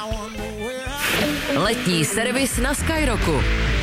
Letní servis na Skyrocku.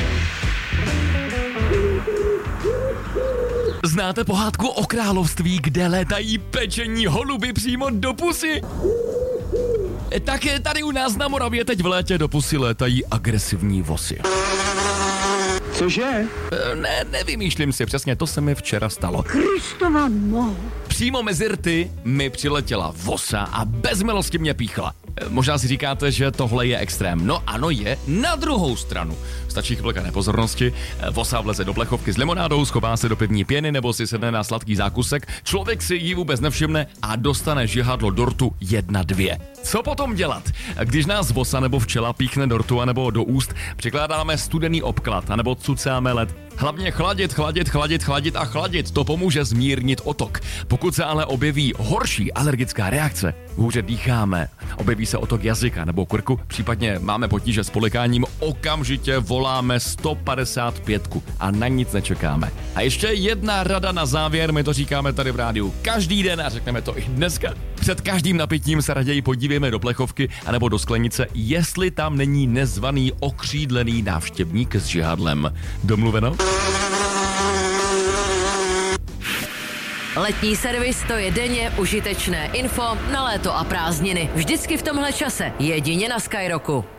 Znáte pohádku o království, kde létají pečení holuby přímo do pusy? Tak tady u nás na Moravě teď v létě do pusy létají agresivní vosy. Cože? Nevymýšlím si, přesně to se mi včera stalo. Kristova no. Přímo mezi rty mi přiletěla vosa a bez milosti mě píchla. Možná si říkáte, že tohle je extrém. No ano je, na druhou stranu. Stačí chvilka nepozornosti, vosa vleze do plechovky s limonádou, schová se do pivní pěny nebo si sedne na sladký zákusek, člověk si ji vůbec nevšimne a dostane žihadlo do rtu 1-2. Co potom dělat? Když nás vosa nebo včela píchne do rtu anebo do úst, přikládáme studený obklad anebo cucáme led. Hlavně chladit, to pomůže zmírnit otok. Pokud se ale objeví horší alergická reakce, hůře dýcháme, objeví se otok jazyka nebo krku, případně máme potíže s polekáním, okamžitě voláme 155 a na nic nečekáme. A ještě jedna rada na závěr, my to říkáme tady v rádiu každý den a řekneme to i dneska. Před každým napitím se raději podívejme do plechovky anebo do sklenice, jestli tam není nezvaný okřídlený návštěvník s žihadlem. Domluveno? Letní servis, to je denně užitečné info na léto a prázdniny. Vždycky v tomhle čase, jedině na Skyrocku.